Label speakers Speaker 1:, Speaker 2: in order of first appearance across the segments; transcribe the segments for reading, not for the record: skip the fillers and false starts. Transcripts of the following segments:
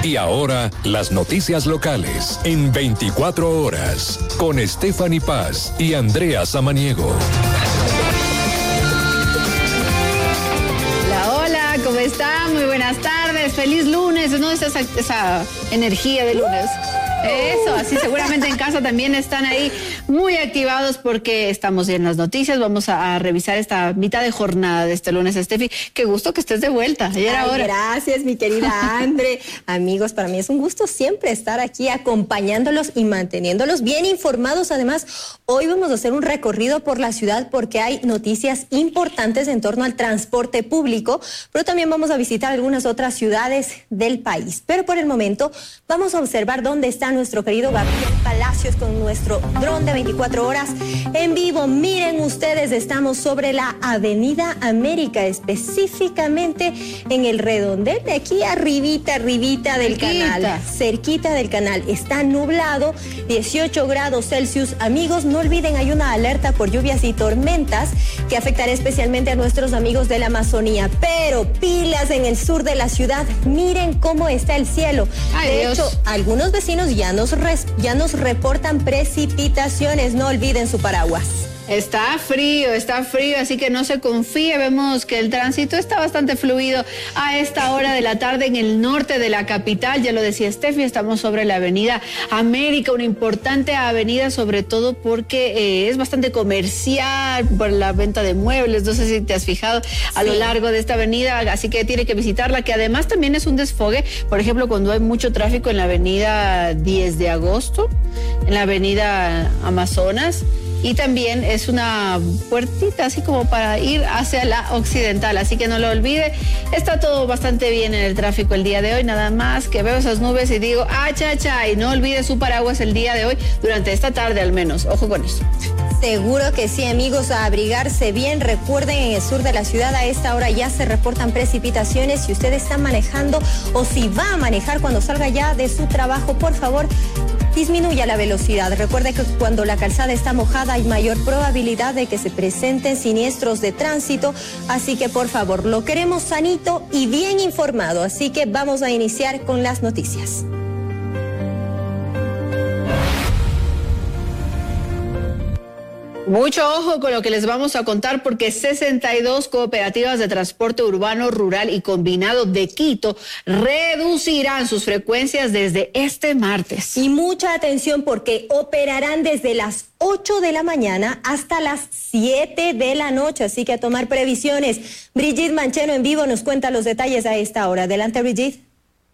Speaker 1: Y ahora, las noticias locales en 24 horas, con Stephanie Paz y Andrea Samaniego.
Speaker 2: Hola, ¿cómo está? Muy buenas tardes, feliz lunes, ¿no? Esa energía de lunes. Eso, así seguramente en casa también están ahí muy activados porque estamos en las noticias. Vamos a revisar esta mitad de jornada de este lunes. Steffi, qué gusto que estés de vuelta.
Speaker 3: Gracias, mi querida Andre. Amigos, para mí es un gusto siempre estar aquí acompañándolos y manteniéndolos bien informados. Además, hoy vamos a hacer un recorrido por la ciudad porque hay noticias importantes en torno al transporte público, pero también vamos a visitar algunas otras ciudades del país. Pero por el momento vamos a observar dónde está nuestro querido Gabriel Palacios con nuestro dron de 24 horas en vivo. Miren ustedes, estamos sobre la Avenida América, específicamente en el redondel de aquí arribita del canal, cerquita del canal. Está nublado, 18 grados Celsius. Amigos, no olviden, hay una alerta por lluvias y tormentas que afectará especialmente a nuestros amigos de la Amazonía, pero pilas en el sur de la ciudad. Miren cómo está el cielo. De hecho, algunos vecinos ya nos reportan precipitaciones. No olviden su paraguas.
Speaker 2: Está frío, así que no se confíe. Vemos que el tránsito está bastante fluido a esta hora de la tarde en el norte de la capital. Ya lo decía Steffi, estamos sobre la Avenida América, una importante avenida, sobre todo porque es bastante comercial por la venta de muebles. No sé si te has fijado a lo largo de esta avenida, así que tiene que visitarla, que además también es un desfogue. Por ejemplo, cuando hay mucho tráfico en la avenida 10 de agosto, en la avenida Amazonas, y también es una puertita así como para ir hacia la occidental, así que no lo olvide. Está todo bastante bien en el tráfico el día de hoy, nada más que veo esas nubes y digo, y no olvide su paraguas el día de hoy, durante esta tarde al menos, ojo con eso.
Speaker 3: Seguro que sí, amigos, a abrigarse bien. Recuerden, en el sur de la ciudad a esta hora ya se reportan precipitaciones. Si usted está manejando o si va a manejar cuando salga ya de su trabajo, por favor, disminuya la velocidad. Recuerde que cuando la calzada está mojada hay mayor probabilidad de que se presenten siniestros de tránsito, así que por favor, lo queremos sanito y bien informado, así que vamos a iniciar con las noticias.
Speaker 2: Mucho ojo con lo que les vamos a contar porque 62 cooperativas de transporte urbano, rural y combinado de Quito reducirán sus frecuencias desde este martes.
Speaker 3: Y mucha atención porque operarán desde las 8 de la mañana hasta las 7 de la noche, así que a tomar previsiones. Brigitte Mancheno en vivo nos cuenta los detalles a esta hora. Adelante, Brigitte.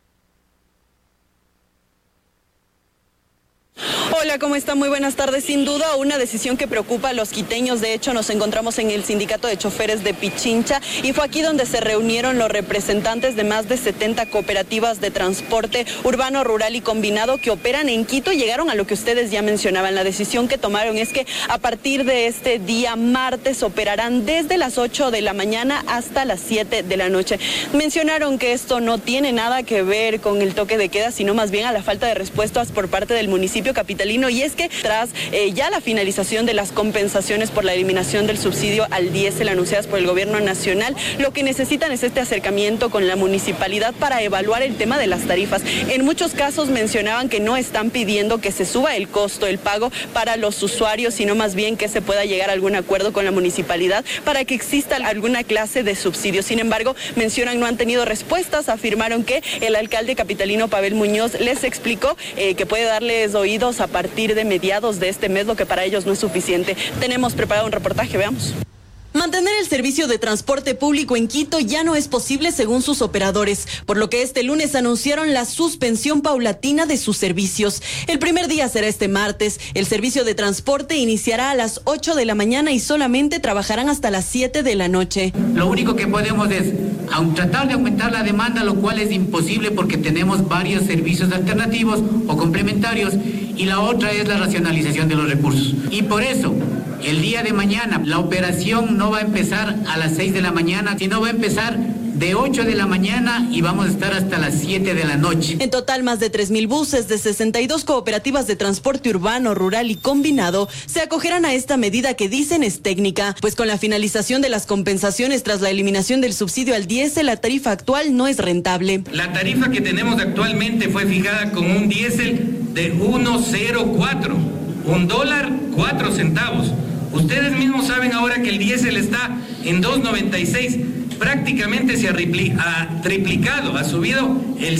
Speaker 4: Hola, ¿cómo está? Muy buenas tardes. Sin duda, una decisión que preocupa a los quiteños. De hecho, nos encontramos en el sindicato de choferes de Pichincha y fue aquí donde se reunieron los representantes de más de 70 cooperativas de transporte urbano, rural y combinado que operan en Quito. Llegaron a lo que ustedes ya mencionaban. La decisión que tomaron es que a partir de este día martes operarán desde las 8 de la mañana hasta las 7 de la noche. Mencionaron que esto no tiene nada que ver con el toque de queda, sino más bien a la falta de respuestas por parte del municipio capitalino, y es que tras ya la finalización de las compensaciones por la eliminación del subsidio al diésel anunciadas por el gobierno nacional, lo que necesitan es este acercamiento con la municipalidad para evaluar el tema de las tarifas. En muchos casos mencionaban que no están pidiendo que se suba el costo, el pago para los usuarios, sino más bien que se pueda llegar a algún acuerdo con la municipalidad para que exista alguna clase de subsidio. Sin embargo, mencionan no han tenido respuestas, afirmaron que el alcalde capitalino Pavel Muñoz les explicó que puede darles oídos a partir de mediados de este mes, lo que para ellos no es suficiente. Tenemos preparado un reportaje, veamos.
Speaker 5: Mantener el servicio de transporte público en Quito ya no es posible según sus operadores, por lo que este lunes anunciaron la suspensión paulatina de sus servicios. El primer día será este martes. El servicio de transporte iniciará a las 8 de la mañana y solamente trabajarán hasta las 7 de la noche.
Speaker 6: Lo único que podemos es tratar de aumentar la demanda, lo cual es imposible porque tenemos varios servicios alternativos o complementarios, y la otra es la racionalización de los recursos. Y por eso, el día de mañana, la operación no va a empezar a las 6 de la mañana, sino va a empezar de 8 de la mañana y vamos a estar hasta las 7 de la noche.
Speaker 5: En total, más de 3,000 buses de 62 cooperativas de transporte urbano, rural y combinado se acogerán a esta medida que dicen es técnica, pues con la finalización de las compensaciones tras la eliminación del subsidio al diésel, la tarifa actual no es rentable.
Speaker 7: La tarifa que tenemos actualmente fue fijada con un diésel de 1.04, $1.04. Ustedes mismos saben ahora que el diésel está en 2.96. Prácticamente se ha triplicado, ha subido el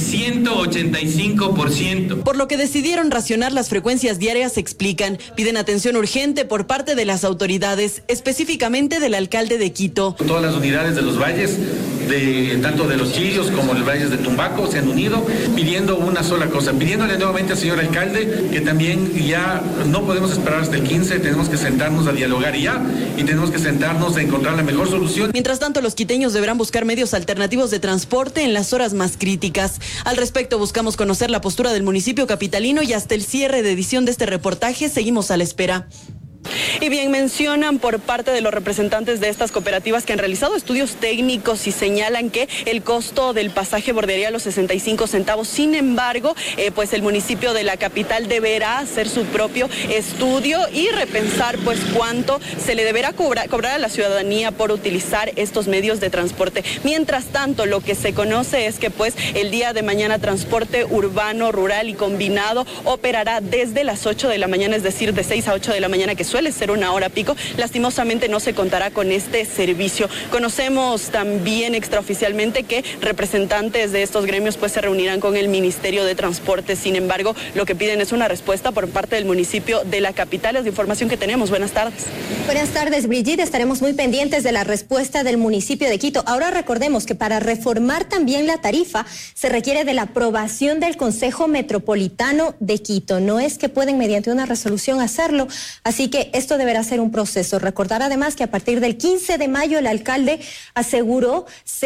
Speaker 7: 185%.
Speaker 5: Por lo que decidieron racionar las frecuencias diarias, explican. Piden atención urgente por parte de las autoridades, específicamente del alcalde de Quito.
Speaker 8: Todas las unidades de los valles, tanto de los Chillos como los valles de Tumbaco, se han unido pidiendo una sola cosa, pidiéndole nuevamente al señor alcalde que también ya no podemos esperar hasta el 15, tenemos que sentarnos a dialogar ya y tenemos que sentarnos a encontrar la mejor solución.
Speaker 5: Mientras tanto, los quiteños deberán buscar medios alternativos de transporte en las horas más críticas. Al respecto, buscamos conocer la postura del municipio capitalino y hasta el cierre de edición de este reportaje seguimos a la espera.
Speaker 4: Y bien, mencionan por parte de los representantes de estas cooperativas que han realizado estudios técnicos y señalan que el costo del pasaje bordearía los 65 centavos. Sin embargo, pues el municipio de la capital deberá hacer su propio estudio y repensar pues cuánto se le deberá cobrar a la ciudadanía por utilizar estos medios de transporte. Mientras tanto, lo que se conoce es que pues el día de mañana transporte urbano, rural y combinado operará desde las 8 de la mañana, es decir, de 6 a 8 de la mañana, que suele ser una hora pico. Lastimosamente no se contará con este servicio. Conocemos también extraoficialmente que representantes de estos gremios pues se reunirán con el Ministerio de Transporte. Sin embargo, lo que piden es una respuesta por parte del municipio de la capital. Es la información que tenemos. Buenas tardes.
Speaker 3: Buenas tardes, Brigitte. Estaremos muy pendientes de la respuesta del municipio de Quito. Ahora recordemos que para reformar también la tarifa se requiere de la aprobación del Consejo Metropolitano de Quito. No es que pueden mediante una resolución hacerlo, así que esto deberá ser un proceso. Recordar además que a partir del 15 de mayo el alcalde aseguró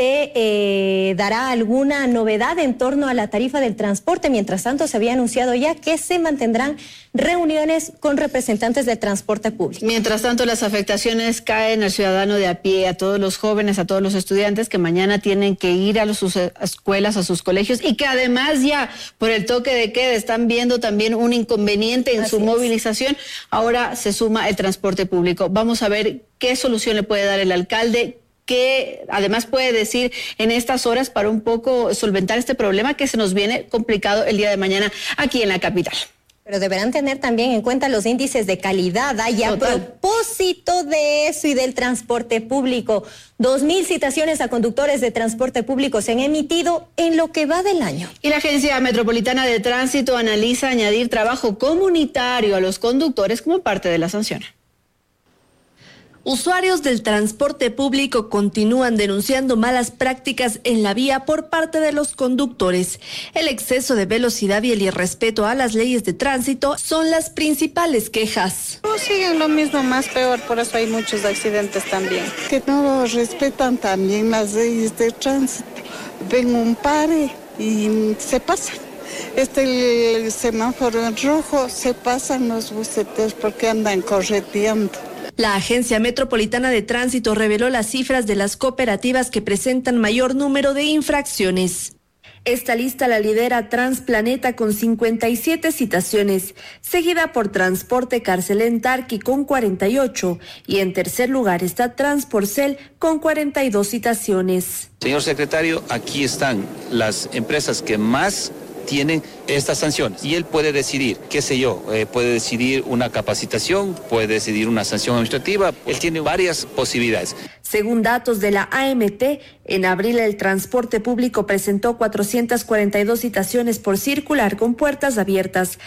Speaker 3: se dará alguna novedad en torno a la tarifa del transporte. Mientras tanto, se había anunciado ya que se mantendrán reuniones con representantes del transporte público.
Speaker 2: Mientras tanto, las afectaciones caen al ciudadano de a pie, a todos los jóvenes, a todos los estudiantes que mañana tienen que ir a sus escuelas, a sus colegios, y que además ya por el toque de queda están viendo también un inconveniente en su movilización. Ahora se suma el transporte público. Vamos a ver qué solución le puede dar el alcalde, que además puede decir en estas horas para un poco solventar este problema que se nos viene complicado el día de mañana aquí en la capital.
Speaker 3: Pero deberán tener también en cuenta los índices de calidad. Y a propósito de eso y del transporte público, 2,000 citaciones a conductores de transporte público se han emitido en lo que va del año.
Speaker 2: Y la Agencia Metropolitana de Tránsito analiza añadir trabajo comunitario a los conductores como parte de la sanción.
Speaker 9: Usuarios del transporte público continúan denunciando malas prácticas en la vía por parte de los conductores. El exceso de velocidad y el irrespeto a las leyes de tránsito son las principales quejas.
Speaker 10: No, siguen lo mismo, más peor, por eso hay muchos accidentes también. Que no respetan también las leyes de tránsito. Ven un pare y se pasan. El semáforo en rojo, se pasan los buceteros porque andan correteando.
Speaker 9: La Agencia Metropolitana de Tránsito reveló las cifras de las cooperativas que presentan mayor número de infracciones. Esta lista la lidera Transplaneta con 57 citaciones, seguida por Transporte Carcelén Tarqui con 48 y en tercer lugar está Transporcel con 42 citaciones.
Speaker 11: Señor secretario, aquí están las empresas que más tienen estas sanciones y él puede decidir, qué sé yo, puede decidir una capacitación, puede decidir una sanción administrativa, él tiene varias posibilidades.
Speaker 9: Según datos de la AMT, en abril el transporte público presentó 442 citaciones por circular con puertas abiertas,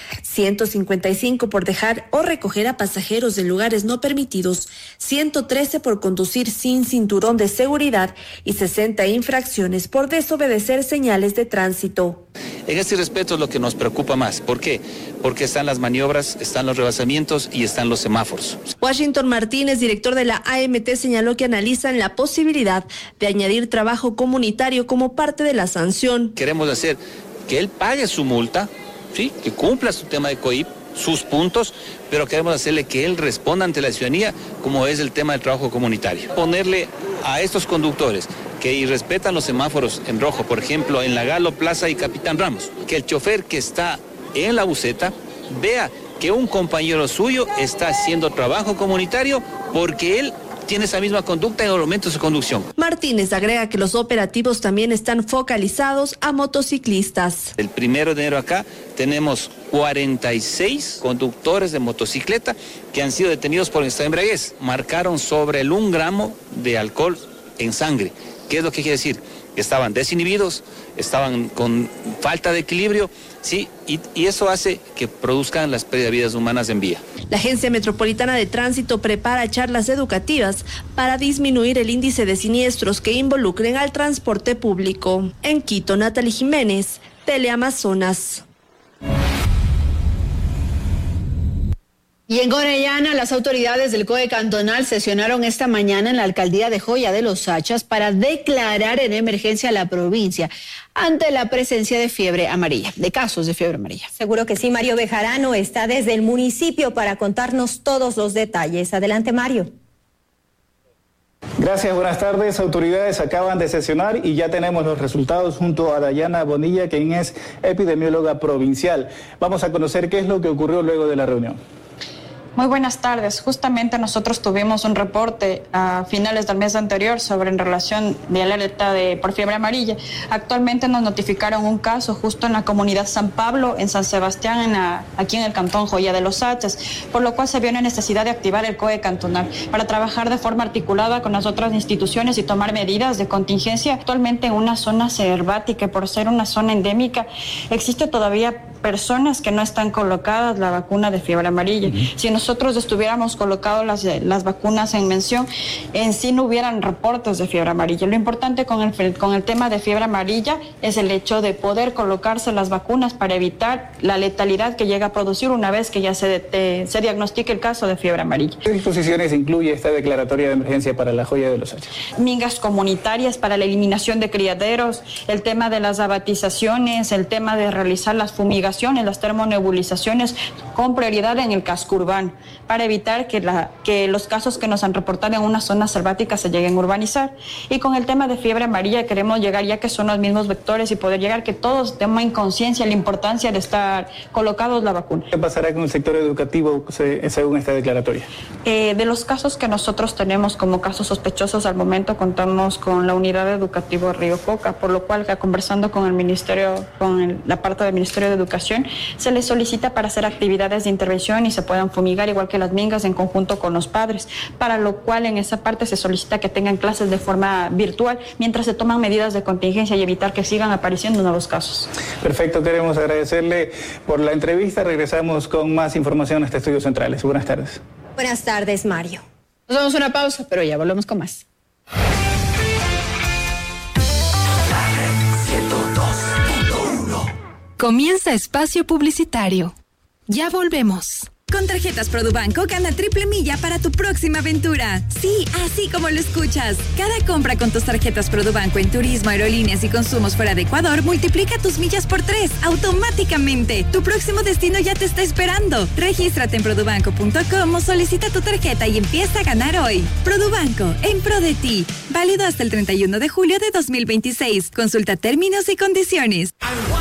Speaker 9: 155 por dejar o recoger a pasajeros en lugares no permitidos, 113 por conducir sin cinturón de seguridad y 60 infracciones por desobedecer señales de tránsito.
Speaker 11: En este respecto es lo que nos preocupa más. ¿Por qué? Porque están las maniobras, están los rebasamientos y están los semáforos.
Speaker 9: Washington Martínez, director de la AMT, señaló que analizan la posibilidad de añadir trabajo comunitario como parte de la sanción.
Speaker 11: Queremos hacer que él pague su multa, ¿sí? Que cumpla su tema de COIP, sus puntos, pero queremos hacerle que él responda ante la ciudadanía como es el tema del trabajo comunitario. Ponerle a estos conductores que irrespetan los semáforos en rojo, por ejemplo, en la Galo, Plaza y Capitán Ramos, que el chofer que está en la buseta vea que un compañero suyo está haciendo trabajo comunitario porque él tiene esa misma conducta en el momento de su conducción.
Speaker 9: Martínez agrega que los operativos también están focalizados a motociclistas.
Speaker 11: El 1 de enero acá tenemos 46 conductores de motocicleta que han sido detenidos por estado de embriaguez. Marcaron sobre el 1 gramo de alcohol en sangre. ¿Qué es lo que quiere decir? Estaban desinhibidos, estaban con falta de equilibrio, ¿sí? Y eso hace que produzcan las pérdidas de vidas humanas en vía.
Speaker 9: La Agencia Metropolitana de Tránsito prepara charlas educativas para disminuir el índice de siniestros que involucren al transporte público. En Quito, Natalie Jiménez, Teleamazonas.
Speaker 2: Y en Orellana, las autoridades del COE cantonal sesionaron esta mañana en la alcaldía de Joya de los Sachas para declarar en emergencia a la provincia ante la presencia de fiebre amarilla, de casos de fiebre amarilla.
Speaker 3: Seguro que sí, Mario Bejarano está desde el municipio para contarnos todos los detalles. Adelante, Mario.
Speaker 12: Gracias, buenas tardes. Autoridades acaban de sesionar y ya tenemos los resultados junto a Dayana Bonilla, quien es epidemióloga provincial. Vamos a conocer qué es lo que ocurrió luego de la reunión.
Speaker 13: Muy buenas tardes. Justamente nosotros tuvimos un reporte a finales del mes anterior sobre en relación de alerta por fiebre amarilla. Actualmente nos notificaron un caso justo en la comunidad San Pablo, en San Sebastián, aquí en el cantón Joya de los Sachas, por lo cual se vio una necesidad de activar el COE cantonal para trabajar de forma articulada con las otras instituciones y tomar medidas de contingencia. Actualmente en una zona selvática, por ser una zona endémica, existe todavía personas que no están colocadas la vacuna de fiebre amarilla. Si nosotros estuviéramos colocados las vacunas en mención, en sí no hubieran reportes de fiebre amarilla. Lo importante con el tema de fiebre amarilla es el hecho de poder colocarse las vacunas para evitar la letalidad que llega a producir una vez que ya se diagnostique el caso de fiebre amarilla.
Speaker 12: ¿Qué disposiciones incluye esta declaratoria de emergencia para la Joya de los Sachas?
Speaker 13: Mingas comunitarias para la eliminación de criaderos, el tema de las abatizaciones, el tema de realizar las fumigaciones, las termonebulizaciones con prioridad en el casco urbano, para evitar que los casos que nos han reportado en una zona selvática se lleguen a urbanizar. Y con el tema de fiebre amarilla queremos llegar, ya que son los mismos vectores, y poder llegar que todos tomen conciencia la importancia de estar colocados la vacuna.
Speaker 12: ¿Qué pasará con el sector educativo según esta declaratoria?
Speaker 13: De los casos que nosotros tenemos como casos sospechosos al momento, contamos con la unidad educativa Río Coca, por lo cual, conversando con el ministerio, la parte del Ministerio de Educación, se les solicita para hacer actividades de intervención y se puedan fumigar igual que las mingas en conjunto con los padres, para lo cual en esa parte se solicita que tengan clases de forma virtual mientras se toman medidas de contingencia y evitar que sigan apareciendo nuevos casos.
Speaker 12: Perfecto, queremos agradecerle por la entrevista. Regresamos con más información a este Estudios Centrales. Buenas tardes.
Speaker 3: Buenas tardes, Mario.
Speaker 2: Nos damos una pausa, pero ya volvemos con más.
Speaker 14: Comienza espacio publicitario. Ya volvemos.
Speaker 15: Con tarjetas Produbanco gana triple milla para tu próxima aventura. Sí, así como lo escuchas. Cada compra con tus tarjetas Produbanco en turismo, aerolíneas y consumos fuera de Ecuador multiplica tus millas por 3 automáticamente. Tu próximo destino ya te está esperando. Regístrate en produbanco.com o solicita tu tarjeta y empieza a ganar hoy. Produbanco, en pro de ti. Válido hasta el 31 de julio de 2026. Consulta términos y condiciones.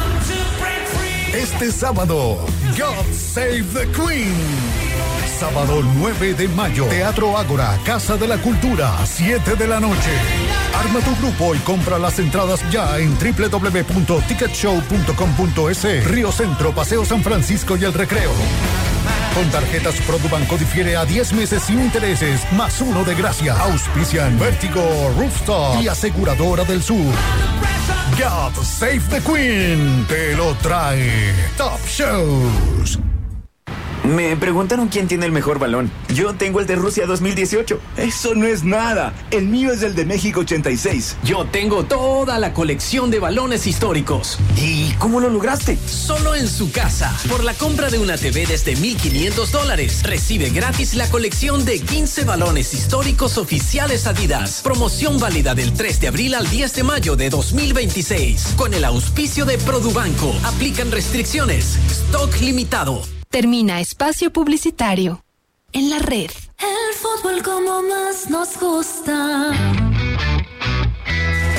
Speaker 16: Este sábado, God Save the Queen. Sábado 9 de mayo, Teatro Ágora, Casa de la Cultura, 7 de la noche. Arma tu grupo y compra las entradas ya en www.ticketshow.com.es. Río Centro, Paseo San Francisco y El Recreo. Con tarjetas Produbanco difiere a 10 meses sin intereses, más 1 de gracia. Auspician Vértigo, Rooftop y Aseguradora del Sur. God Save the Queen te lo trae Top Shows.
Speaker 17: Me preguntaron quién tiene el mejor balón. Yo tengo el de Rusia 2018.
Speaker 18: Eso no es nada. El mío es el de México 86.
Speaker 19: Yo tengo toda la colección de balones históricos.
Speaker 17: ¿Y cómo lo lograste?
Speaker 19: Solo en su casa. Por la compra de una TV desde $1,500, recibe gratis la colección de 15 balones históricos oficiales Adidas. Promoción válida del 3 de abril al 10 de mayo de 2026. Con el auspicio de Produbanco. Aplican restricciones. Stock limitado.
Speaker 14: Termina espacio publicitario. En la red.
Speaker 20: El fútbol como más nos gusta.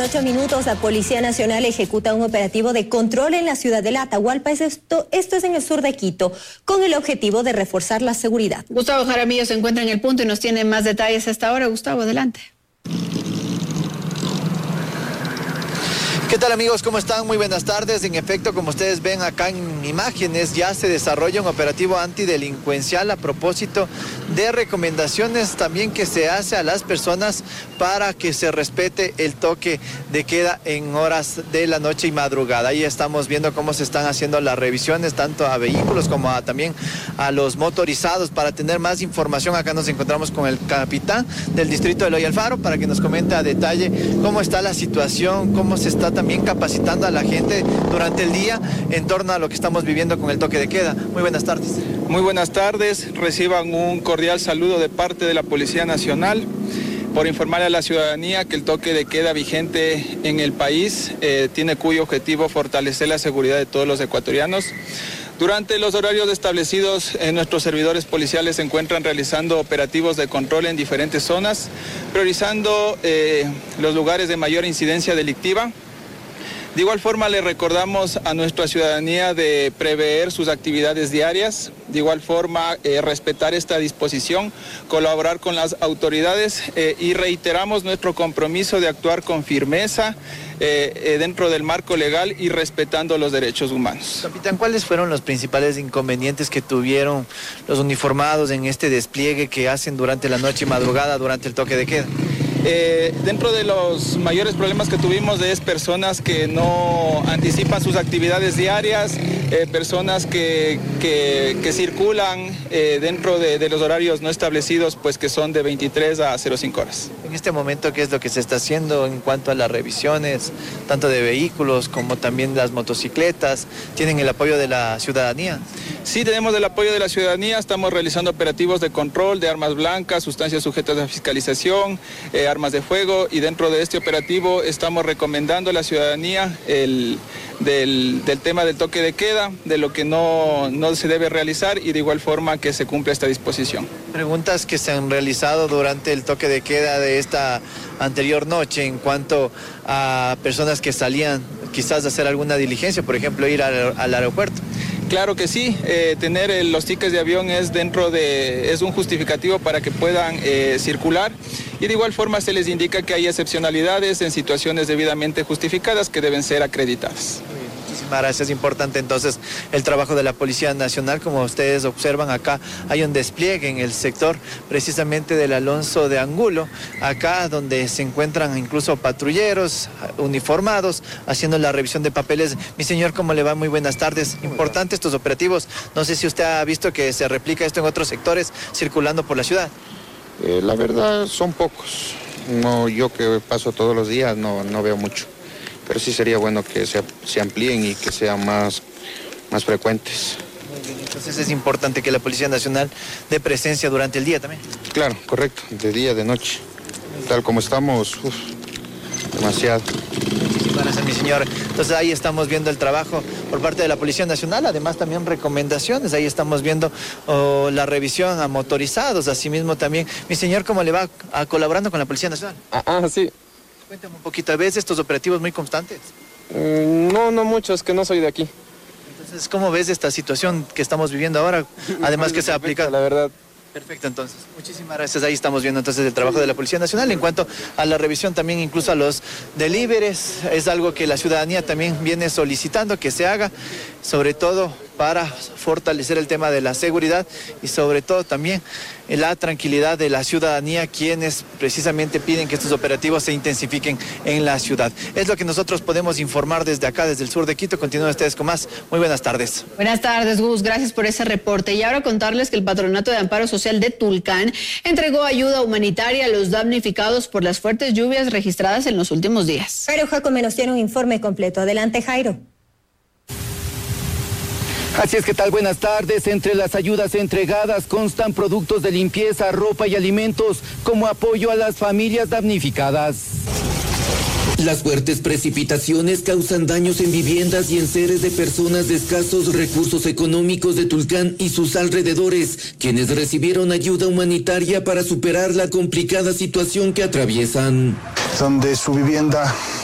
Speaker 3: 8:08, la Policía Nacional ejecuta un operativo de control en la ciudad de Atahualpa. Esto es en el sur de Quito, con el objetivo de reforzar la seguridad.
Speaker 2: Gustavo Jaramillo se encuentra en el punto y nos tiene más detalles a esta hora. Gustavo, adelante.
Speaker 20: ¿Qué tal, amigos? ¿Cómo están? Muy buenas tardes. En efecto, como ustedes ven acá en imágenes, ya se desarrolla un operativo antidelincuencial a propósito de recomendaciones también que se hace a las personas para que se respete el toque de queda en horas de la noche y madrugada. Ahí estamos viendo cómo se están haciendo las revisiones tanto a vehículos como también a los motorizados. Para tener más información, acá nos encontramos con el capitán del distrito de Eloy Alfaro para que nos comente a detalle cómo está la situación, cómo se está también capacitando a la gente durante el día en torno a lo que estamos viviendo con el toque de queda. Muy buenas tardes.
Speaker 21: Muy buenas tardes. Reciban un cordial saludo de parte de la Policía Nacional por informar a la ciudadanía que el toque de queda vigente en el país tiene cuyo objetivo fortalecer la seguridad de todos los ecuatorianos. Durante los horarios establecidos, nuestros servidores policiales se encuentran realizando operativos de control en diferentes zonas, priorizando los lugares de mayor incidencia delictiva. De igual forma, le recordamos a nuestra ciudadanía de prever sus actividades diarias, de igual forma respetar esta disposición, colaborar con las autoridades y reiteramos nuestro compromiso de actuar con firmeza dentro del marco legal y respetando los derechos humanos.
Speaker 20: Capitán, ¿cuáles fueron los principales inconvenientes que tuvieron los uniformados en este despliegue que hacen durante la noche y madrugada durante el toque de queda?
Speaker 21: Dentro de los mayores problemas que tuvimos es personas que no anticipan sus actividades diarias, personas que circulan dentro de los horarios no establecidos, pues que son de 23 a 05 horas.
Speaker 20: En este momento, ¿qué es lo que se está haciendo en cuanto a las revisiones, tanto de vehículos como también las motocicletas? ¿Tienen el apoyo de la ciudadanía?
Speaker 21: Sí, tenemos el apoyo de la ciudadanía, estamos realizando operativos de control de armas blancas, sustancias sujetas a fiscalización, armas de fuego, y dentro de este operativo estamos recomendando a la ciudadanía del tema del toque de queda, de lo que no se debe realizar y de igual forma que se cumpla esta disposición.
Speaker 20: Preguntas que se han realizado durante el toque de queda de esta anterior noche en cuanto a personas que salían quizás a hacer alguna diligencia, por ejemplo, ir al aeropuerto.
Speaker 21: Claro que sí, tener los tickets de avión es un justificativo para que puedan circular, y de igual forma se les indica que hay excepcionalidades en situaciones debidamente justificadas que deben ser acreditadas.
Speaker 20: Muchísimas gracias. Es importante entonces el trabajo de la Policía Nacional. Como ustedes observan acá, hay un despliegue en el sector precisamente del Alonso de Angulo, acá donde se encuentran incluso patrulleros uniformados haciendo la revisión de papeles. Mi señor, ¿cómo le va? Muy buenas tardes. Importantes estos operativos. No sé si usted ha visto que se replica esto en otros sectores circulando por la ciudad.
Speaker 22: La verdad son pocos. No, yo que paso todos los días no veo mucho. Pero sí sería bueno que se amplíen y que sean más frecuentes.
Speaker 20: Muy bien, entonces es importante que la Policía Nacional dé presencia durante el día también.
Speaker 22: Claro, correcto, de día, de noche. Tal como estamos, demasiado.
Speaker 20: Gracias, mi señor. Entonces ahí estamos viendo el trabajo por parte de la Policía Nacional, además también recomendaciones. Ahí estamos viendo la revisión a motorizados, asimismo también. Mi señor, ¿cómo le va colaborando con la Policía Nacional?
Speaker 23: Sí.
Speaker 20: Cuéntame un poquito, ¿a veces estos operativos muy constantes?
Speaker 23: No mucho, es que no soy de aquí.
Speaker 20: Entonces, ¿cómo ves esta situación que estamos viviendo ahora? Además que se aplica...
Speaker 23: La verdad.
Speaker 20: Perfecto, entonces. Muchísimas gracias. Ahí estamos viendo entonces el trabajo de la Policía Nacional. En cuanto a la revisión también incluso a los deliveries, es algo que la ciudadanía también viene solicitando que se haga, sobre todo para fortalecer el tema de la seguridad y sobre todo también la tranquilidad de la ciudadanía, quienes precisamente piden que estos operativos se intensifiquen en la ciudad. Es lo que nosotros podemos informar desde acá, desde el sur de Quito. Continúen ustedes con más. Muy buenas tardes.
Speaker 2: Buenas tardes, Gus. Gracias por ese reporte. Y ahora contarles que el Patronato de Amparo Social de Tulcán entregó ayuda humanitaria a los damnificados por las fuertes lluvias registradas en los últimos días.
Speaker 3: Jairo Jacome nos tiene un informe completo. Adelante, Jairo.
Speaker 24: Así es, ¿qué tal? Buenas tardes. Entre las ayudas entregadas constan productos de limpieza, ropa y alimentos como apoyo a las familias damnificadas.
Speaker 25: Las fuertes precipitaciones causan daños en viviendas y en seres de personas de escasos recursos económicos de Tulcán y sus alrededores, quienes recibieron ayuda humanitaria para superar la complicada situación que atraviesan.
Speaker 26: Donde su vivienda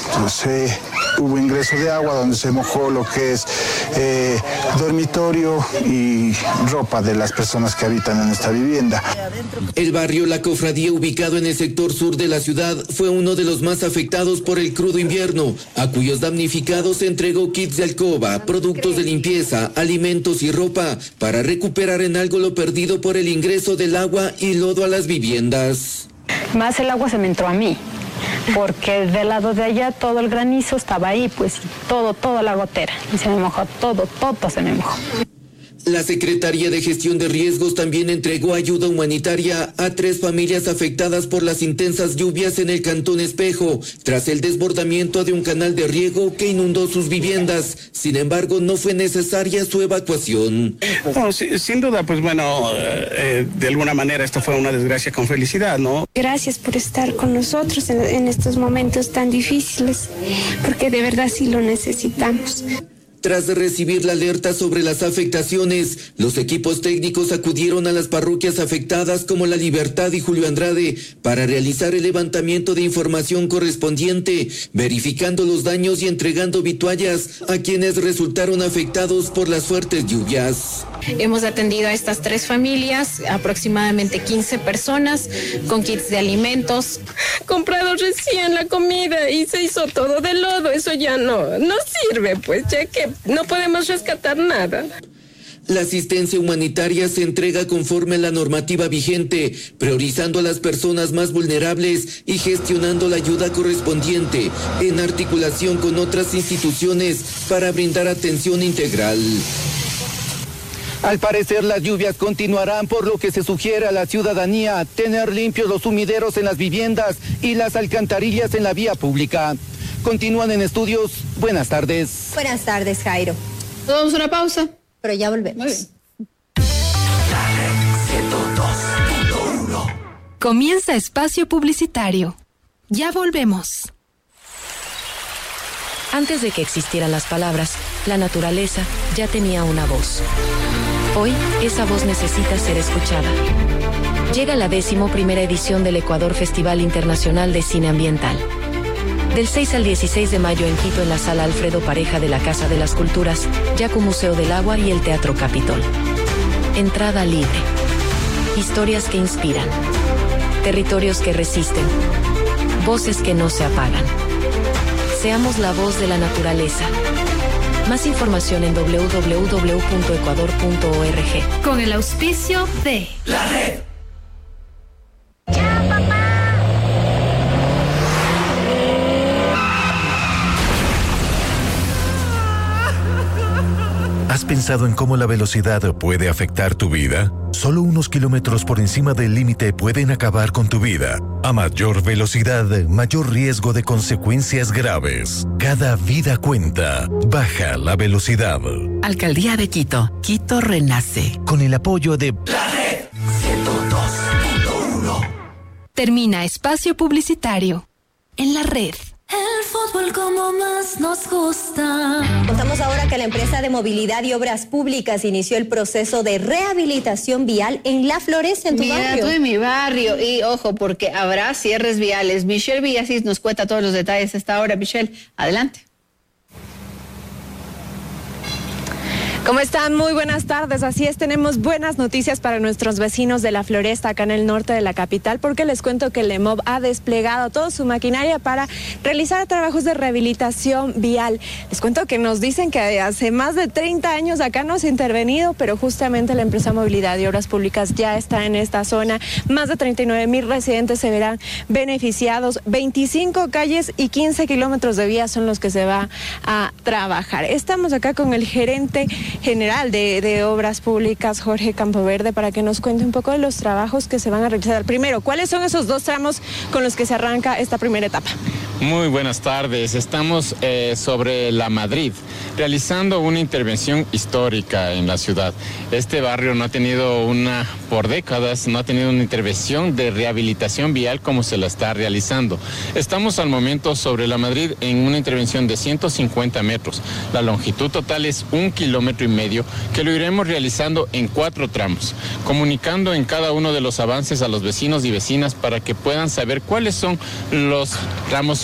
Speaker 1: hubo ingreso de agua donde se mojó lo que es dormitorio y ropa de las personas que habitan en esta vivienda.
Speaker 25: El barrio La Cofradía, ubicado en el sector sur de la ciudad, fue uno de los más afectados por el crudo invierno, a cuyos damnificados se entregó kits de alcoba, productos de limpieza, alimentos y ropa para recuperar en algo lo perdido por el ingreso del agua y lodo a las viviendas.
Speaker 5: Más el agua se me entró a mí, porque del lado de allá todo el granizo estaba ahí, pues toda la gotera, y se me mojó todo se me mojó.
Speaker 25: La Secretaría de Gestión de Riesgos también entregó ayuda humanitaria a 3 familias afectadas por las intensas lluvias en el Cantón Espejo, tras el desbordamiento de un canal de riego que inundó sus viviendas. Sin embargo, no fue necesaria su evacuación.
Speaker 6: Bueno, sin duda, pues bueno, de alguna manera esto fue una desgracia con felicidad, ¿no?
Speaker 7: Gracias por estar con nosotros en estos momentos tan difíciles, porque de verdad sí lo necesitamos.
Speaker 25: Tras recibir la alerta sobre las afectaciones, los equipos técnicos acudieron a las parroquias afectadas como La Libertad y Julio Andrade para realizar el levantamiento de información correspondiente, verificando los daños y entregando vituallas a quienes resultaron afectados por las fuertes lluvias.
Speaker 8: Hemos atendido a estas 3 familias, aproximadamente 15 personas, con kits de alimentos.
Speaker 7: Comprado recién la comida y se hizo todo de lodo, eso ya no sirve, pues ya que no podemos rescatar nada.
Speaker 25: La asistencia humanitaria se entrega conforme a la normativa vigente, priorizando a las personas más vulnerables y gestionando la ayuda correspondiente en articulación con otras instituciones para brindar atención integral.
Speaker 24: Al parecer las lluvias continuarán, por lo que se sugiere a la ciudadanía tener limpios los sumideros en las viviendas y las alcantarillas en la vía pública. Continúan en estudios. Buenas tardes.
Speaker 3: Buenas tardes, Jairo.
Speaker 2: Vamos a una pausa.
Speaker 3: Pero ya volvemos.
Speaker 14: Comienza espacio publicitario. Ya volvemos.
Speaker 26: Antes de que existieran las palabras, la naturaleza ya tenía una voz. Hoy, esa voz necesita ser escuchada. Llega la 11ª edición del Ecuador Festival Internacional de Cine Ambiental. Del 6 al 16 de mayo en Quito, en la Sala Alfredo Pareja de la Casa de las Culturas, Yacu Museo del Agua y el Teatro Capitol. Entrada libre. Historias que inspiran. Territorios que resisten. Voces que no se apagan. Seamos la voz de la naturaleza. Más información en www.ecuador.org.
Speaker 14: Con el auspicio de
Speaker 19: La Red.
Speaker 7: ¡Ya, papá!
Speaker 16: ¿Has pensado en cómo la velocidad puede afectar tu vida? Solo unos kilómetros por encima del límite pueden acabar con tu vida. A mayor velocidad, mayor riesgo de consecuencias graves. Cada vida cuenta. Baja la velocidad.
Speaker 27: Alcaldía de Quito. Quito renace.
Speaker 16: Con el apoyo de
Speaker 19: La Red 102.1.
Speaker 14: Termina espacio publicitario. En la red.
Speaker 15: El fútbol como más nos gusta.
Speaker 3: Contamos ahora que la empresa de movilidad y obras públicas inició el proceso de rehabilitación vial en La Floresta, en tu barrio.
Speaker 2: Mira, tú en mi barrio. Y ojo, porque habrá cierres viales. Michelle Villasís nos cuenta todos los detalles a esta hora. Michelle, adelante.
Speaker 28: ¿Cómo están? Muy buenas tardes. Así es, tenemos buenas noticias para nuestros vecinos de La Floresta, acá en el norte de la capital, porque les cuento que el EMOB ha desplegado toda su maquinaria para realizar trabajos de rehabilitación vial. Les cuento que nos dicen que hace más de 30 años acá no se ha intervenido, pero justamente la empresa Movilidad y Obras Públicas ya está en esta zona. Más de 39,000 residentes se verán beneficiados. 25 calles y 15 kilómetros de vías son los que se va a trabajar. Estamos acá con el gerente general de Obras Públicas, Jorge Campoverde, para que nos cuente un poco de los trabajos que se van a realizar. Primero, ¿cuáles son esos 2 tramos con los que se arranca esta primera etapa?
Speaker 29: Muy buenas tardes. Estamos sobre La Madrid, realizando una intervención histórica en la ciudad. Este barrio no ha tenido por décadas, no ha tenido una intervención de rehabilitación vial como se la está realizando. Estamos al momento sobre La Madrid en una intervención de 150 metros. La longitud total es 1,5 kilómetros, que lo iremos realizando en 4 tramos, comunicando en cada uno de los avances a los vecinos y vecinas para que puedan saber cuáles son los tramos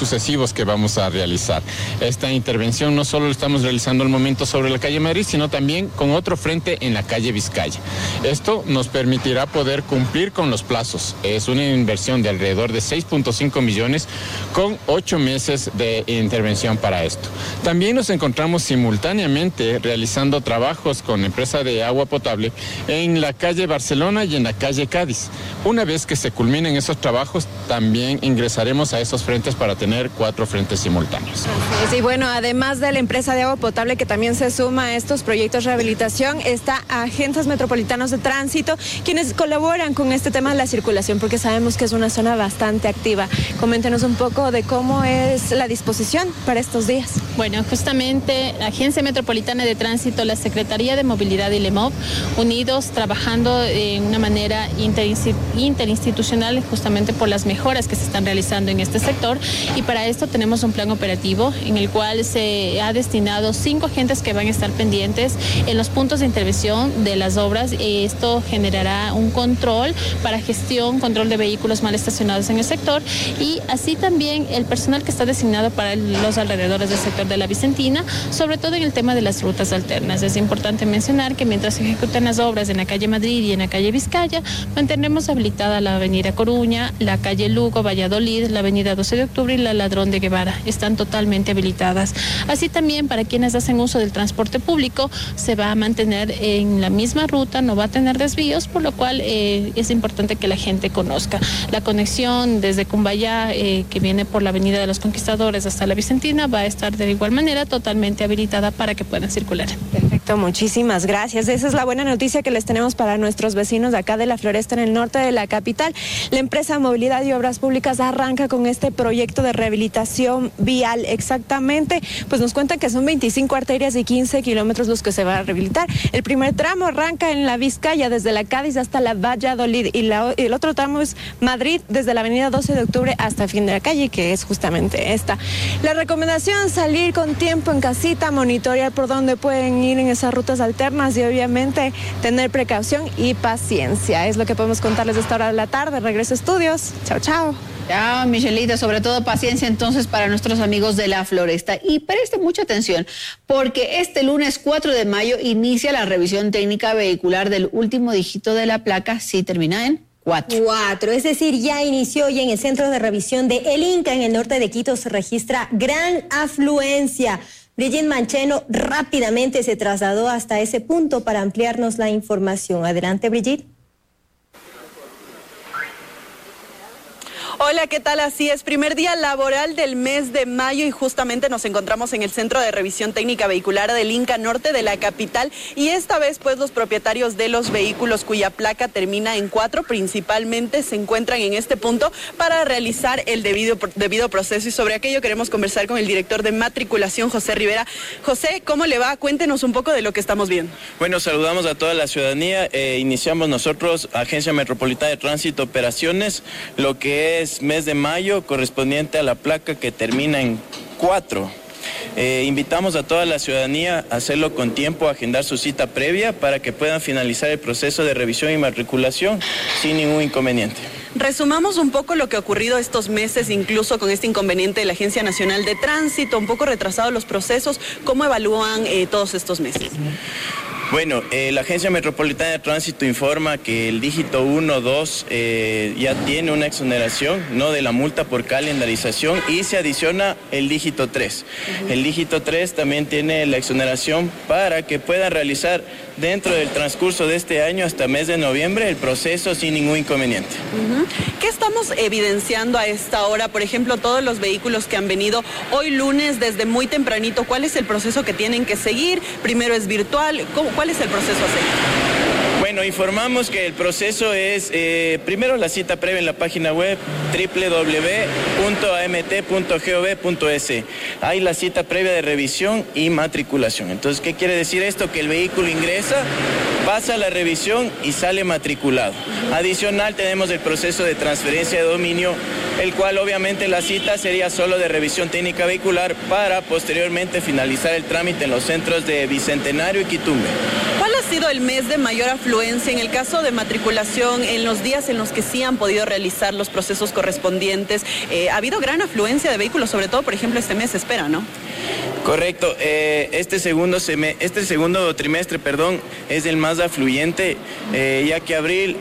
Speaker 29: sucesivos que vamos a realizar. Esta intervención no solo lo estamos realizando al momento sobre la calle Madrid, sino también con otro frente en la calle Vizcaya. Esto nos permitirá poder cumplir con los plazos. Es una inversión de alrededor de 6.5 millones con 8 meses de intervención para esto. También nos encontramos simultáneamente realizando trabajos con la empresa de agua potable en la calle Barcelona y en la calle Cádiz. Una vez que se culminen esos trabajos, también ingresaremos a esos frentes para tener 4 frentes simultáneos.
Speaker 28: Sí, bueno, además de la empresa de agua potable que también se suma a estos proyectos de rehabilitación, está Agentes Metropolitanos de Tránsito, quienes colaboran con este tema de la circulación, porque sabemos que es una zona bastante activa. Coméntenos un poco de cómo es la disposición para estos días.
Speaker 8: Bueno, justamente la Agencia Metropolitana de Tránsito, la Secretaría de Movilidad y LEMOV, unidos trabajando de una manera interinstitucional justamente por las mejoras que se están realizando en este sector, y para esto tenemos un plan operativo en el cual se ha destinado 5 agentes que van a estar pendientes en los puntos de intervención de las obras. Esto generará un control para control de vehículos mal estacionados en el sector, y así también el personal que está designado para los alrededores del sector de la Vicentina, sobre todo en el tema de las rutas alternas. Es importante mencionar que mientras se ejecutan las obras en la calle Madrid y en la calle Vizcaya, mantendremos habilitada la avenida Coruña, la calle Lugo, Valladolid, la avenida 12 de Octubre y la Ladrón de Guevara. Están totalmente habilitadas. Así también para quienes hacen uso del transporte público, se va a mantener en la misma ruta, no va a tener desvíos, por lo cual es importante que la gente conozca. La conexión desde Cumbayá, que viene por la avenida de los Conquistadores hasta la Vicentina, va a estar de igual manera totalmente habilitada para que puedan circular.
Speaker 28: Perfecto, muchísimas gracias. Esa es la buena noticia que les tenemos para nuestros vecinos de acá de La Floresta, en el norte de la capital. La empresa Movilidad y Obras Públicas arranca con este proyecto de rehabilitación vial. Exactamente, pues nos cuentan que son 25 arterias y 15 kilómetros los que se va a rehabilitar. El primer tramo arranca en la Vizcaya, desde la Cádiz hasta la Valladolid, y el otro tramo es Madrid, desde la avenida 12 de Octubre hasta el fin de la calle, que es justamente esta. La recomendación: salir con tiempo en casita, monitorear por dónde pueden ir en esas rutas alternas y obviamente tener precaución y paciencia. Es lo que podemos contarles a esta hora de la tarde. Regreso a estudios. Chao, chao.
Speaker 2: Chao, Michelita, sobre todo paciencia entonces para nuestros amigos de La Floresta. Y presten mucha atención, porque este lunes 4 de mayo inicia la revisión técnica vehicular del último dígito de la placa, si termina en 4.
Speaker 3: Es decir, ya inició, y en el centro de revisión de El Inca, en el norte de Quito, se registra gran afluencia. Brigitte Mancheno rápidamente se trasladó hasta ese punto para ampliarnos la información. Adelante, Brigitte.
Speaker 4: Hola, ¿qué tal? Así es, primer día laboral del mes de mayo y justamente nos encontramos en el Centro de Revisión Técnica Vehicular del Inca Norte de la capital, y esta vez pues los propietarios de los vehículos cuya placa termina en 4 principalmente se encuentran en este punto para realizar el debido proceso, y sobre aquello queremos conversar con el director de matriculación, José Rivera. José, ¿cómo le va? Cuéntenos un poco de lo que estamos viendo.
Speaker 9: Bueno, saludamos a toda la ciudadanía. Iniciamos nosotros, Agencia Metropolitana de Tránsito, operaciones, lo que es mes de mayo, correspondiente a la placa que termina en 4. Invitamos a toda la ciudadanía a hacerlo con tiempo, a agendar su cita previa para que puedan finalizar el proceso de revisión y matriculación sin ningún inconveniente.
Speaker 4: Resumamos un poco lo que ha ocurrido estos meses, incluso con este inconveniente de la Agencia Nacional de Tránsito, un poco retrasados los procesos. ¿Cómo evalúan todos estos meses?
Speaker 9: Bueno, la Agencia Metropolitana de Tránsito informa que el dígito 1, 2 ya tiene una exoneración, ¿no?, de la multa por calendarización, y se adiciona el dígito 3. El dígito 3 también tiene la exoneración para que puedan realizar dentro del transcurso de este año hasta mes de noviembre el proceso sin ningún inconveniente.
Speaker 4: ¿Qué estamos evidenciando a esta hora? Por ejemplo, todos los vehículos que han venido hoy lunes desde muy tempranito, ¿cuál es el proceso que tienen que seguir? Primero es virtual, ¿cuál es el proceso a seguir?
Speaker 9: Bueno, informamos que el proceso es primero la cita previa en la página web www.amt.gov.es. Hay la cita previa de revisión y matriculación. Entonces, ¿qué quiere decir esto? Que el vehículo ingresa, pasa la revisión y sale matriculado. Adicional, tenemos el proceso de transferencia de dominio el cual obviamente la cita sería solo de revisión técnica vehicular para posteriormente finalizar el trámite en los centros de Bicentenario y Quitumbe.
Speaker 4: ¿Cuál ha sido el mes de mayor afluencia en el caso de matriculación, en los días en los que sí han podido realizar los procesos correspondientes? Ha habido gran afluencia de vehículos, sobre todo, por ejemplo, este mes se espera, ¿no?
Speaker 9: Correcto, este segundo trimestre, es el más afluyente, ya que abril,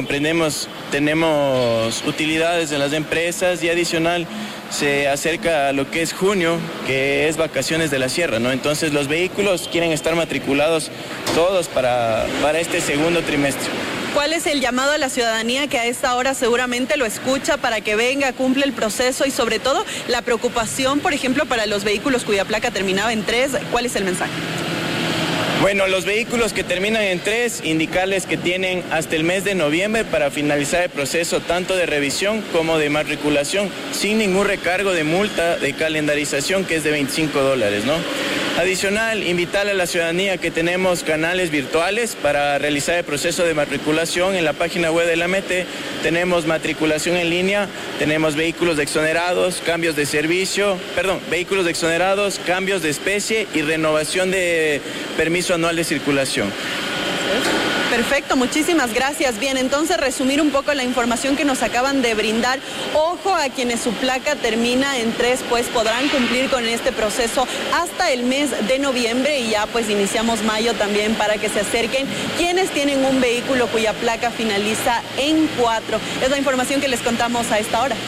Speaker 9: tenemos utilidades en las empresas y adicional se acerca a lo que es junio, que es vacaciones de la sierra, ¿no? Entonces los vehículos quieren estar matriculados todos para este segundo trimestre.
Speaker 4: ¿Cuál es el llamado a la ciudadanía que a esta hora seguramente lo escucha para que venga, cumple el proceso y sobre todo la preocupación, por ejemplo, para los vehículos cuya placa terminaba en 3? ¿Cuál es el mensaje?
Speaker 9: Bueno, los vehículos que terminan en 3, indicarles que tienen hasta el mes de noviembre para finalizar el proceso tanto de revisión como de matriculación, sin ningún recargo de multa de calendarización, que es de $25, ¿no? Adicional, invitar a la ciudadanía que tenemos canales virtuales para realizar el proceso de matriculación. En la página web de la METE tenemos matriculación en línea, tenemos vehículos exonerados, cambios de especie y renovación de permiso anual de circulación.
Speaker 4: Perfecto, muchísimas gracias. Bien, entonces resumir un poco la información que nos acaban de brindar. Ojo a quienes su placa termina en 3, pues podrán cumplir con este proceso hasta el mes de noviembre y ya pues iniciamos mayo también para que se acerquen quienes tienen un vehículo cuya placa finaliza en 4. Es la información que les contamos a esta hora.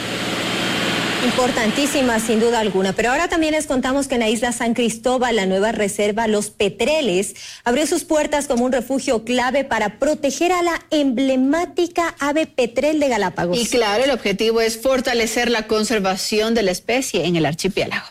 Speaker 3: Importantísima, sin duda alguna. Pero ahora también les contamos que en la isla San Cristóbal, la nueva reserva Los Petreles abrió sus puertas como un refugio clave para proteger a la emblemática ave petrel de Galápagos.
Speaker 2: Y claro, el objetivo es fortalecer la conservación de la especie en el archipiélago.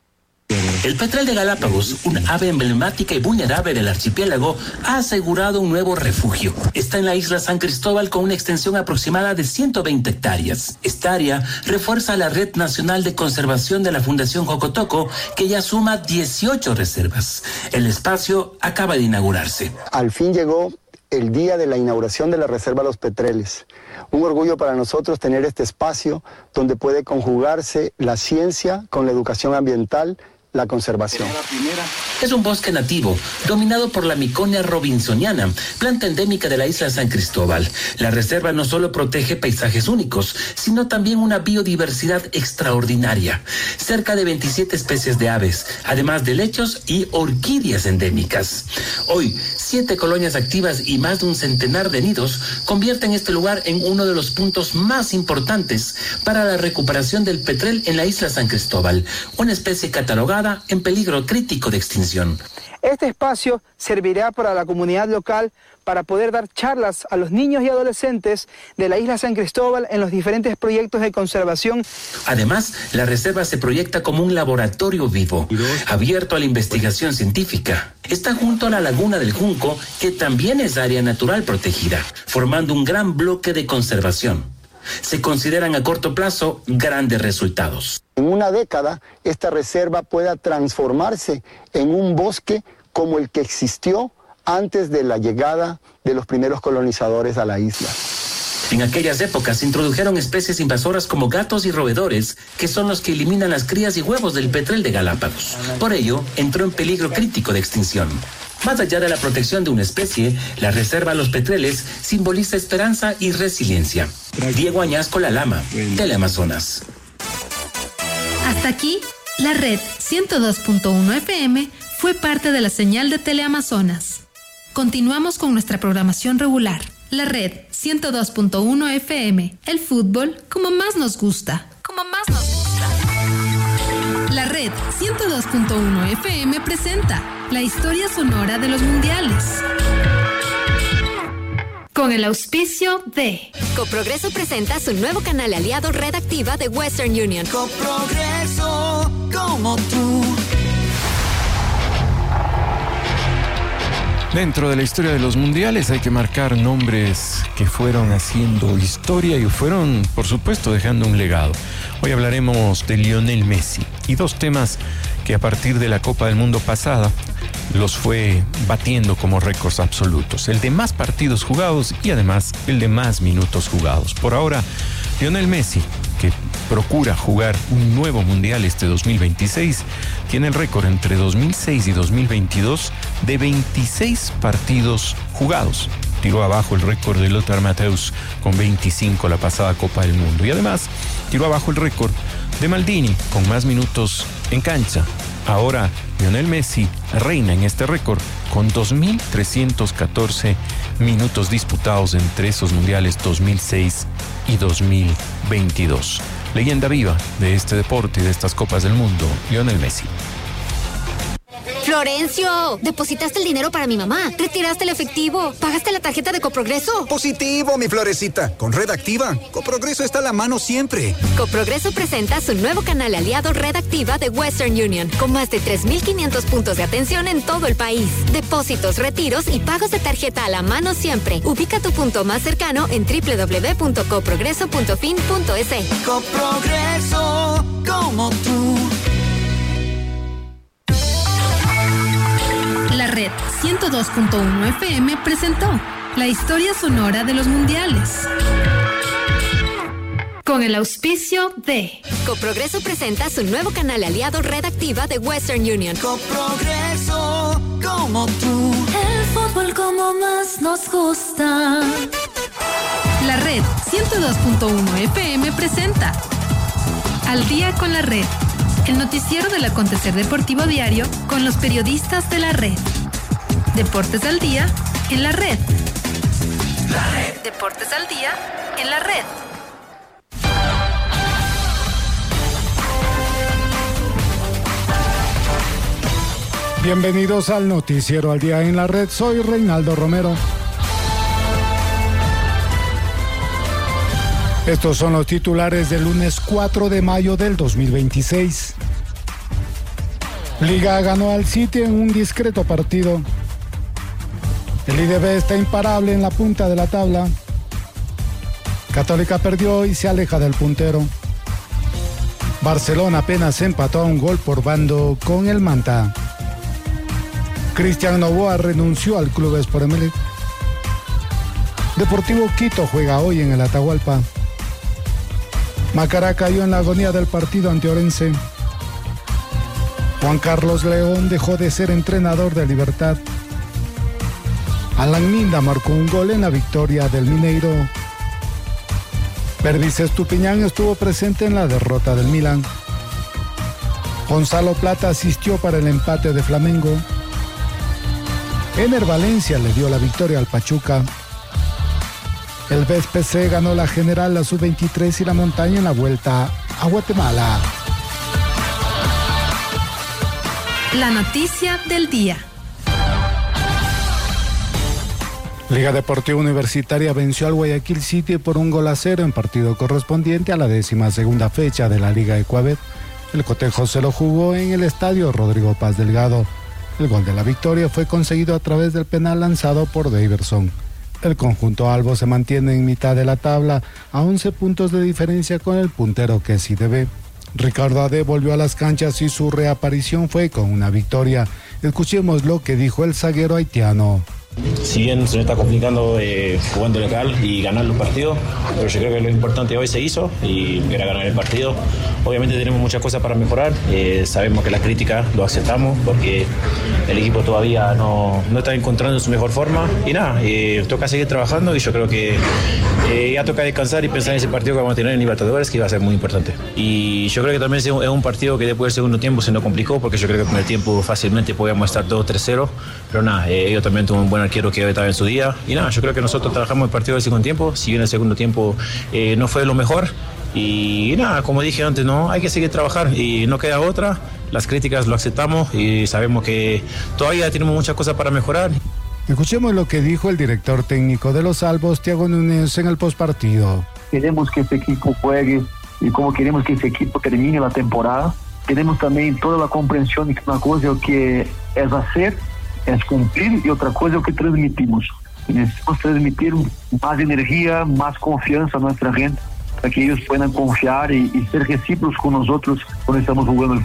Speaker 10: El petrel de Galápagos, un ave emblemática y vulnerable del archipiélago, ha asegurado un nuevo refugio. Está en la isla San Cristóbal con una extensión aproximada de 120 hectáreas. Esta área refuerza la Red Nacional de Conservación de la Fundación Jocotoco, que ya suma 18 reservas. El espacio acaba de inaugurarse.
Speaker 11: Al fin llegó el día de la inauguración de la Reserva Los Petreles. Un orgullo para nosotros tener este espacio donde puede conjugarse la ciencia con la educación ambiental, la conservación.
Speaker 10: Es un bosque nativo, dominado por la Miconia robinsoniana, planta endémica de la isla San Cristóbal. La reserva no solo protege paisajes únicos, sino también una biodiversidad extraordinaria. Cerca de 27 especies de aves, además de helechos y orquídeas endémicas. Hoy, 7 colonias activas y más de un centenar de nidos convierten este lugar en uno de los puntos más importantes para la recuperación del petrel en la isla San Cristóbal, una especie catalogada en peligro crítico de extinción.
Speaker 12: Este espacio servirá para la comunidad local para poder dar charlas a los niños y adolescentes de la isla San Cristóbal en los diferentes proyectos de conservación.
Speaker 10: Además, la reserva se proyecta como un laboratorio vivo, abierto a la investigación científica. Está junto a la Laguna del Junco, que también es área natural protegida, formando un gran bloque de conservación. Se consideran a corto plazo grandes resultados.
Speaker 11: En una década, esta reserva pueda transformarse en un bosque como el que existió antes de la llegada de los primeros colonizadores a la isla.
Speaker 10: En aquellas épocas se introdujeron especies invasoras como gatos y roedores, que son los que eliminan las crías y huevos del petrel de Galápagos. Por ello, entró en peligro crítico de extinción. Más allá de la protección de una especie, la Reserva Los Petreles simboliza esperanza y resiliencia. Diego Añasco, La Lama, Teleamazonas.
Speaker 13: Hasta aquí, la red 102.1 FM fue parte de la señal de Teleamazonas. Continuamos con nuestra programación regular. La red 102.1 FM, el fútbol como más nos gusta. La red 102.1 FM presenta la historia sonora de los mundiales. Con el auspicio de
Speaker 17: Coprogreso presenta su nuevo canal aliado Red Activa de Western Union.
Speaker 18: Coprogreso, como tú.
Speaker 21: Dentro de la historia de los mundiales hay que marcar nombres que fueron haciendo historia y fueron, por supuesto, dejando un legado. Hoy hablaremos de Lionel Messi y dos temas que a partir de la Copa del Mundo pasada los fue batiendo como récords absolutos. El de más partidos jugados y además el de más minutos jugados. Por ahora, Lionel Messi, que procura jugar un nuevo mundial este 2026, tiene el récord entre 2006 y 2022 de 26 partidos jugados. Tiró abajo el récord de Lothar Matthäus con 25 la pasada Copa del Mundo. Y además tiró abajo el récord de Maldini con más minutos en cancha. Ahora Lionel Messi reina en este récord con 2.314 minutos disputados entre esos mundiales 2006 y 2022. Leyenda viva de este deporte y de estas Copas del Mundo, Lionel Messi.
Speaker 17: Florencio, depositaste el dinero para mi mamá, retiraste el efectivo, pagaste la tarjeta de Coprogreso.
Speaker 1: Positivo, mi florecita. Con Red Activa, Coprogreso está a la mano siempre.
Speaker 17: Coprogreso presenta su nuevo canal aliado Red Activa de Western Union, con más de 3.500 puntos de atención en todo el país. Depósitos, retiros y pagos de tarjeta a la mano siempre. Ubica tu punto más cercano en www.coprogreso.fin.es.
Speaker 18: Coprogreso, como tú.
Speaker 13: La Red 102.1 FM presentó la historia sonora de los mundiales. Con el auspicio de
Speaker 17: Coprogreso presenta su nuevo canal aliado Red Activa de Western Union.
Speaker 18: Coprogreso, como tú.
Speaker 14: El fútbol como más nos gusta.
Speaker 13: La Red 102.1 FM presenta Al día con la Red, el noticiero del acontecer deportivo diario con los periodistas de la Red. Deportes al día en la Red.
Speaker 14: La Red.
Speaker 13: Deportes al día en la Red.
Speaker 5: Bienvenidos al noticiero al día en la Red. Soy Reinaldo Romero. Estos son los titulares del lunes 4 de mayo del 2026. Liga ganó al City en un discreto partido. El IDB está imparable en la punta de la tabla. Católica perdió y se aleja del puntero. Barcelona apenas empató a un gol por bando con el Manta. Cristian Novoa renunció al club Sport Emelec. Deportivo Quito juega hoy en el Atahualpa. Macará cayó en la agonía del partido ante Orense. Juan Carlos León dejó de ser entrenador de Libertad. Alan Minda marcó un gol en la victoria del Mineiro. Pervis Estupiñán estuvo presente en la derrota del Milan. Gonzalo Plata asistió para el empate de Flamengo. Ener Valencia le dio la victoria al Pachuca. El BSPC ganó la general, la sub-23 y la montaña en la vuelta a Guatemala.
Speaker 13: La noticia del día.
Speaker 5: Liga Deportiva Universitaria venció al Guayaquil City por 1-0 en partido correspondiente a la 12ª fecha de la Liga Ecuabet. El cotejo se lo jugó en el estadio Rodrigo Paz Delgado. El gol de la victoria fue conseguido a través del penal lanzado por Daverson. El conjunto albo se mantiene en mitad de la tabla a 11 puntos de diferencia con el puntero que es IDB. Ricardo Ade volvió a las canchas y su reaparición fue con una victoria. Escuchemos lo que dijo el zaguero haitiano.
Speaker 6: Si bien se nos está complicando jugando local y ganar los partidos, pero yo creo que lo importante hoy se hizo y era ganar el partido. Obviamente tenemos muchas cosas para mejorar, sabemos que la crítica lo aceptamos porque el equipo todavía no está encontrando su mejor forma y nada, toca seguir trabajando y yo creo que ya toca descansar y pensar en ese partido que vamos a tener en Libertadores, que va a ser muy importante. Y yo creo que también es un partido que después del segundo tiempo se nos complicó porque yo creo que en el primer tiempo fácilmente podíamos estar 2-3-0, pero nada, ellos también tuvieron un buen arquero que hoy estaba en su día y nada, yo creo que nosotros trabajamos el partido del segundo tiempo, si bien el segundo tiempo no fue lo mejor y nada, como dije antes, no hay que seguir trabajando y no queda otra, las críticas lo aceptamos y sabemos que todavía tenemos muchas cosas para mejorar.
Speaker 5: Escuchemos lo que dijo el director técnico de los Albos, Thiago Núñez, en el postpartido.
Speaker 20: Queremos que este equipo juegue y como queremos que este equipo termine la temporada. Tenemos también toda la comprensión de que una cosa que es hacer, es cumplir y otra cosa es lo que transmitimos. Y necesitamos transmitir más energía, más confianza a nuestra gente para que ellos puedan confiar y ser recíprocos con nosotros cuando estamos jugando el fútbol.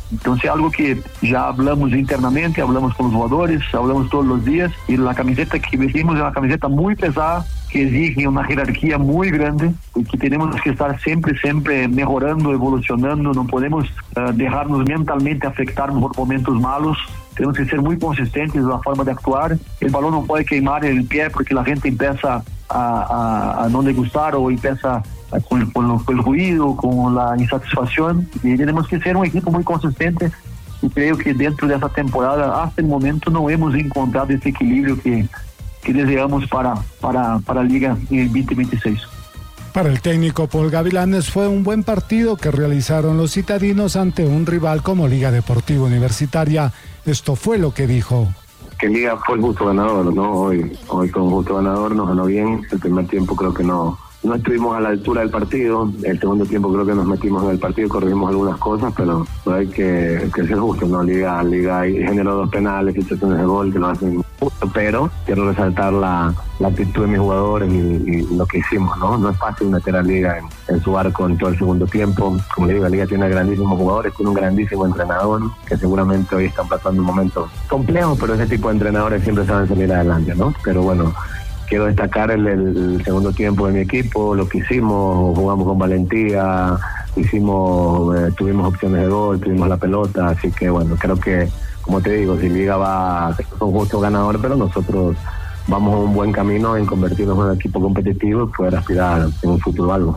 Speaker 20: Entonces algo que ya hablamos internamente, hablamos con los jugadores, hablamos todos los días, y la camiseta que vestimos es una camiseta muy pesada, que exige una jerarquía muy grande y que tenemos que estar siempre mejorando, evolucionando. No podemos dejarnos mentalmente afectarnos por momentos malos. Tenemos que ser muy consistentes en la forma de actuar. El balón no puede quemar el pie porque la gente empieza a no le gustar o empieza con el ruido, con la insatisfacción. Y tenemos que ser un equipo muy consistente. Y creo que dentro de esa temporada, hasta el momento, no hemos encontrado ese equilibrio que deseamos para la Liga en 2026.
Speaker 5: Para el técnico Paul Gavilanes fue un buen partido que realizaron los citadinos ante un rival como Liga Deportiva Universitaria. Esto fue lo que dijo.
Speaker 7: Que Liga fue el justo ganador, ¿no? Hoy con justo ganador nos ganó bien. El primer tiempo creo que no estuvimos a la altura del partido. El segundo tiempo creo que nos metimos en el partido, corregimos algunas cosas, pero hay que ser justo, ¿no? Liga generó 2 penales, situaciones de gol que lo hacen justo, pero quiero resaltar la actitud de mis jugadores y lo que hicimos, ¿no? No es fácil meter a Liga en su arco en todo el segundo tiempo. Como le digo, la Liga tiene grandísimos jugadores, tiene un grandísimo entrenador, que seguramente hoy están pasando un momento complejo, pero ese tipo de entrenadores siempre saben salir adelante, ¿no? Pero bueno, quiero destacar el segundo tiempo de mi equipo, lo que hicimos, jugamos con valentía, tuvimos opciones de gol, tuvimos la pelota, así que bueno, creo que, como te digo, si Liga va a ser un justo ganador, pero nosotros vamos a un buen camino en convertirnos en un equipo competitivo y poder aspirar en un futuro algo.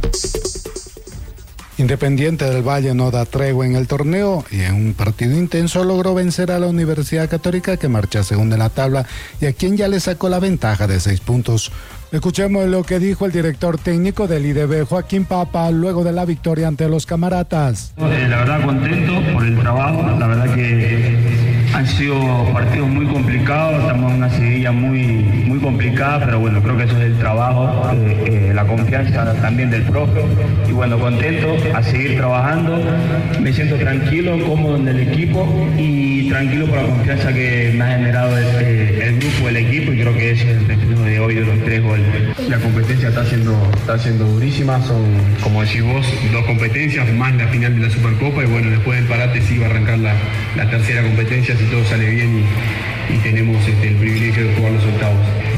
Speaker 5: Independiente del Valle no da tregua en el torneo y en un partido intenso logró vencer a la Universidad Católica, que marcha segunda en la tabla y a quien ya le sacó la ventaja de 6 puntos. Escuchemos lo que dijo el director técnico del IDB, Joaquín Papa, luego de la victoria ante los Camaratas.
Speaker 16: La verdad contento por el trabajo, la verdad que han sido partidos muy complicados, estamos en una seguidilla muy complicada, pero bueno, creo que eso es el trabajo, la confianza también del profe, y bueno, contento, a seguir trabajando, me siento tranquilo, cómodo en el equipo y tranquilo por la confianza que me ha generado el grupo, el equipo, y creo que ese es el reflejo de hoy de los 3 goles. La competencia está siendo durísima, son, como decís vos, 2 competencias más la final de la Supercopa, y bueno, después del parate sí va a arrancar la tercera competencia si todo sale bien y tenemos el privilegio de jugar los octavos.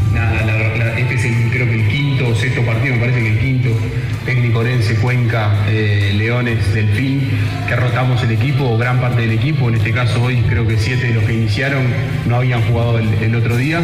Speaker 16: Nada, este es creo que el 5º o 6º partido, me parece que el 5º, técnico Orense, Cuenca, Leones, Delfín, que rotamos el equipo, o gran parte del equipo. En este caso hoy creo que 7 de los que iniciaron no habían jugado el otro día,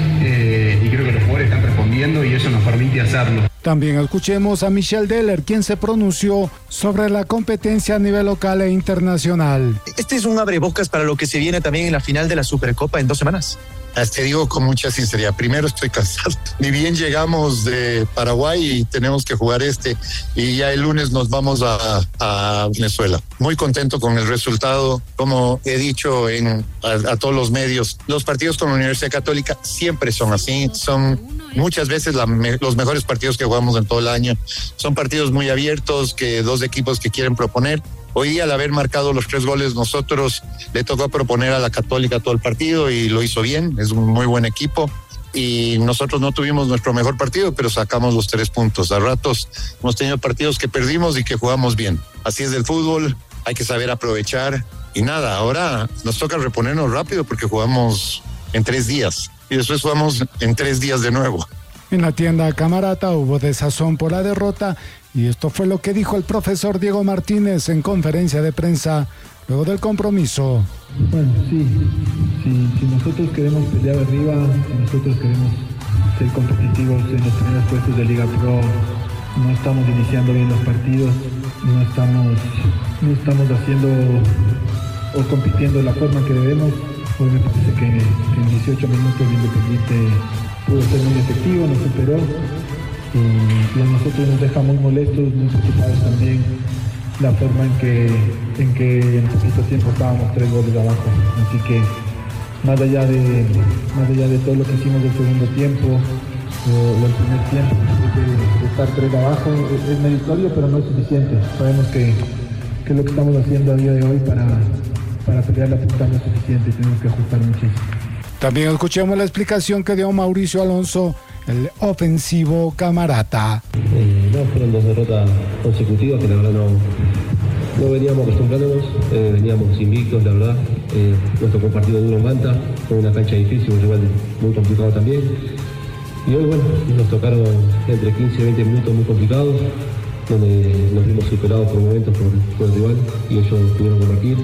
Speaker 16: y creo que los jugadores están respondiendo y eso nos permite hacerlo.
Speaker 5: También escuchemos a Michel Deller, quien se pronunció sobre la competencia a nivel local e internacional.
Speaker 19: Este es un abrebocas para lo que se viene también en la final de la Supercopa en 2 semanas.
Speaker 22: Te digo con mucha sinceridad, primero estoy cansado. Ni bien llegamos de Paraguay y tenemos que jugar y ya el lunes nos vamos a Venezuela. Muy contento con el resultado, como he dicho a todos los medios. Los partidos con la Universidad Católica siempre son así, son muchas veces los mejores partidos que jugamos en todo el año. Son partidos muy abiertos, que 2 equipos que quieren proponer. Hoy día, al haber marcado los 3 goles, nosotros le tocó proponer a la Católica todo el partido y lo hizo bien, es un muy buen equipo. Y nosotros no tuvimos nuestro mejor partido, pero sacamos los 3 puntos. A ratos hemos tenido partidos que perdimos y que jugamos bien. Así es el fútbol, hay que saber aprovechar. Y nada, ahora nos toca reponernos rápido porque jugamos en 3 días. Y después jugamos en 3 días de nuevo.
Speaker 5: En la tienda Camarata hubo desazón por la derrota y esto fue lo que dijo el profesor Diego Martínez en conferencia de prensa luego del compromiso.
Speaker 23: Bueno, sí, si nosotros queremos pelear arriba, si nosotros queremos ser competitivos en los primeros puestos de Liga Pro, no estamos iniciando bien los partidos, no estamos haciendo o compitiendo de la forma que debemos. Hoy me parece que en 18 minutos Independiente pudo ser muy efectivo, nos superó y a nosotros nos deja muy molestos, muy preocupados también la forma en que en poquito tiempo estábamos 3 goles abajo. Así que más allá de todo lo que hicimos del segundo tiempo o el primer tiempo, de estar 3 abajo, es meritorio pero no es suficiente. Sabemos que lo que estamos haciendo a día de hoy para pelear la punta no es suficiente y tenemos que ajustar muchísimo.
Speaker 5: También escuchemos la explicación que dio Mauricio Alonso, el ofensivo Camarata.
Speaker 24: No, fueron 2 derrotas consecutivas que la verdad
Speaker 8: No veníamos acostumbrándonos, veníamos invictos, la verdad. Nos tocó un partido duro en Manta, con una cancha difícil, un rival muy complicado también. Y hoy, bueno, nos tocaron entre 15 y 20 minutos muy complicados, donde nos vimos superados por momentos por el rival y ellos pudieron convertir.